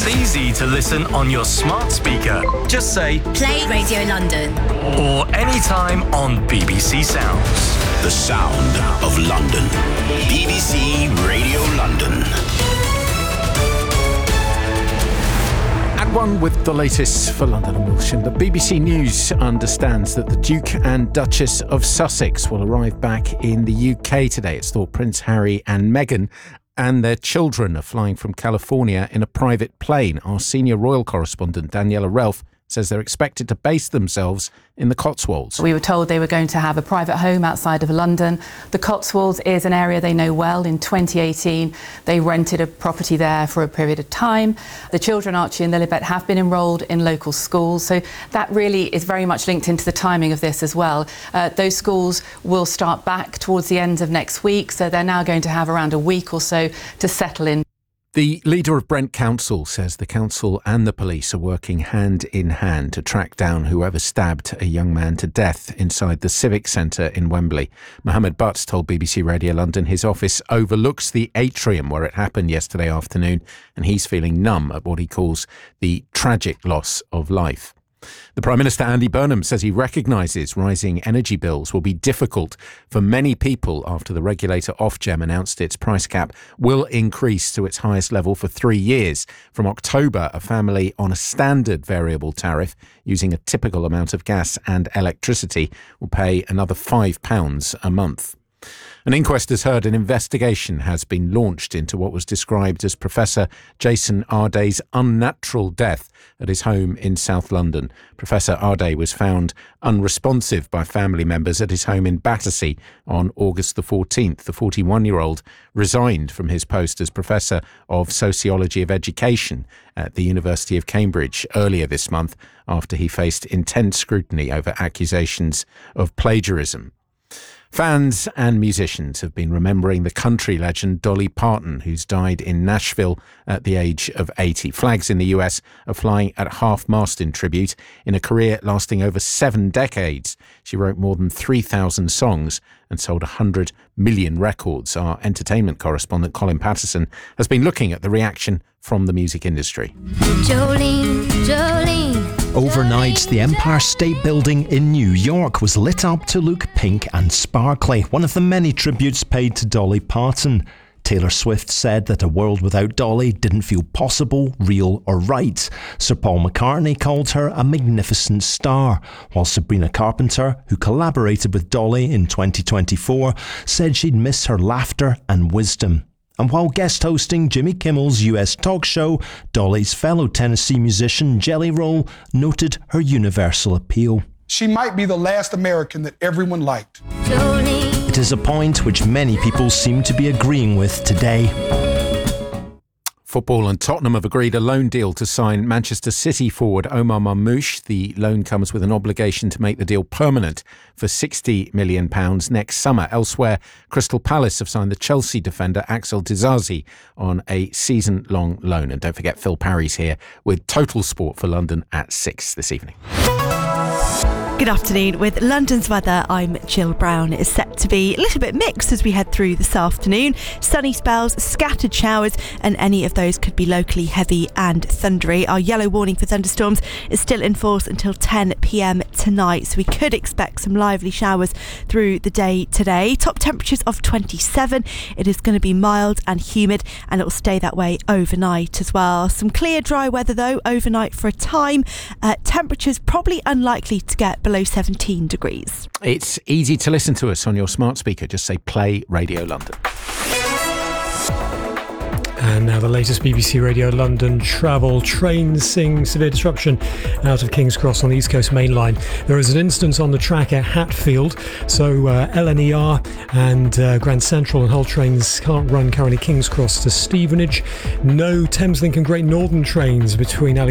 It's easy to listen on your smart speaker. Just say Play Radio London. or anytime on BBC Sounds. The sound of London. BBC Radio London. At one with the latest for London and Wiltshire, the BBC News understands that the Duke and Duchess of Sussex will arrive back in the UK today. It's thought Prince Harry and Meghan and their children are flying from California in a private plane. Our senior royal correspondent, Daniela Relf, says they're expected to base themselves in the Cotswolds. We were told they were going to have a private home outside of London. The Cotswolds is an area they know well. In 2018, they rented a property there for a period of time. The children, Archie and Lilibet, have been enrolled in local schools, so that really is very much linked into the timing of this as well. Those schools will start back towards the end of next week, so they're now going to have around a week or so to settle in. The leader of Brent Council says the council and the police are working hand in hand to track down whoever stabbed a young man to death inside the Civic Centre in Wembley. Mohammed Butts told BBC Radio London his office overlooks the atrium where it happened yesterday afternoon, and he's feeling numb at what he calls the tragic loss of life. The Prime Minister, Andy Burnham, says he recognises rising energy bills will be difficult for many people after the regulator Ofgem announced its price cap will increase to its highest level for 3 years. From October, a family on a standard variable tariff using a typical amount of gas and electricity will pay another £5 a month. An inquest has heard an investigation has been launched into what was described as Professor Jason Arday's unnatural death at his home in South London. Professor Arday was found unresponsive by family members at his home in Battersea on August the 14th. The 41-year-old resigned from his post as Professor of Sociology of Education at the University of Cambridge earlier this month after he faced intense scrutiny over accusations of plagiarism. Fans and musicians have been remembering the country legend Dolly Parton, who's died in Nashville at the age of 80. Flags in the US are flying at half-mast in tribute. In a career lasting over 7 decades, she wrote more than 3,000 songs and sold 100 million records. Our entertainment correspondent Colin Patterson has been looking at the reaction from the music industry. Jolene, Jolene. Overnight, the Empire State Building in New York was lit up to look pink and sparkly, one of the many tributes paid to Dolly Parton. Taylor Swift said that a world without Dolly didn't feel possible, real or right. Sir Paul McCartney called her a magnificent star, while Sabrina Carpenter, who collaborated with Dolly in 2024, said she'd miss her laughter and wisdom. And while guest hosting Jimmy Kimmel's US talk show, Dolly's fellow Tennessee musician Jelly Roll noted her universal appeal. She might be the last American that everyone liked. Jolene. It is a point which many people seem to be agreeing with today. Football and Tottenham have agreed a loan deal to sign Manchester City forward Omar Marmoush. The loan comes with an obligation to make the deal permanent for £60 million next summer. Elsewhere, Crystal Palace have signed the Chelsea defender Axel Disasi on a season-long loan. And don't forget, Phil Parry's here with Total Sport for London at 6 this evening. Good afternoon. With London's weather, I'm Jill Brown. It's set to be a little bit mixed as we head through this afternoon. Sunny spells, scattered showers, and any of those could be locally heavy and thundery. Our yellow warning for thunderstorms is still in force until 10 p.m. tonight, so we could expect some lively showers through the day today. Top temperatures of 27. It is going to be mild and humid, and it will stay that way overnight as well. Some clear, dry weather though overnight for a time. Temperatures probably unlikely to get below 17 degrees. It's easy to listen to us on your smart speaker. Just say Play Radio London. And now the latest BBC Radio London travel. Trains seeing severe disruption out of King's Cross on the East Coast Main Line. There is an instance on the track at Hatfield, so LNER and Grand Central and Hull trains can't run currently King's Cross to Stevenage. No Thameslink and Great Northern trains between